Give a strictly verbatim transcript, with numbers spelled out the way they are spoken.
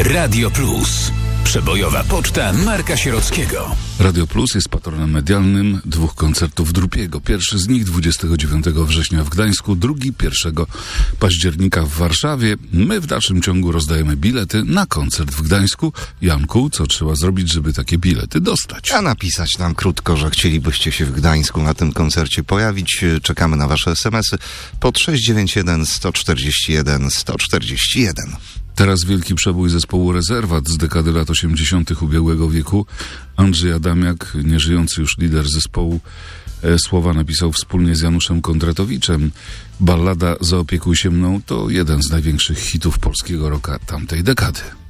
Radio Plus. Przebojowa poczta Marka Sierockiego. Radio Plus jest patronem medialnym dwóch koncertów Drupiego. Pierwszy z nich dwudziestego dziewiątego września w Gdańsku, drugi pierwszego października w Warszawie. My w dalszym ciągu rozdajemy bilety na koncert w Gdańsku. Janku, co trzeba zrobić, żeby takie bilety dostać? A napisać nam krótko, że chcielibyście się w Gdańsku na tym koncercie pojawić. Czekamy na wasze esemesy pod sześć dziewięć jeden sto czterdzieści jeden sto czterdzieści jeden. Teraz wielki przebój zespołu Rezerwat z dekady lat osiemdziesiątych ubiegłego wieku. Andrzej Adamiak, nieżyjący już lider zespołu, e, słowa napisał wspólnie z Januszem Kondratowiczem. Ballada Zaopiekuj się mną to jeden z największych hitów polskiego rocka tamtej dekady.